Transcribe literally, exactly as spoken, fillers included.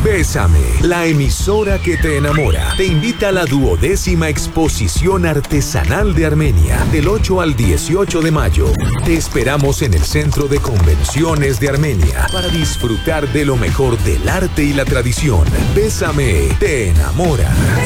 Bésame, la emisora que te enamora, te invita a la duodécima exposición artesanal de Armenia, del ocho al dieciocho de mayo. Te esperamos en el Centro de Convenciones de Armenia para disfrutar de lo mejor del arte y la tradición. Bésame, te enamora.